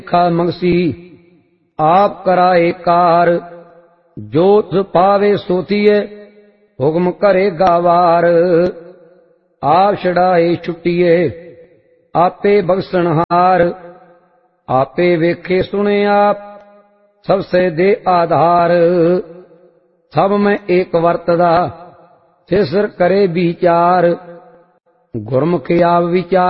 खा मंगसी आप कराए कार। जो तुझ पावे सोतिए हुक्म करे गावार। आप छड़ाए छुट्टिए आपे बख्शनहार। आपे वेखे सुने आप सबसे दे आधार। सब में एक वर्तदा तिसर करे विचार। गुरमुख आप विचार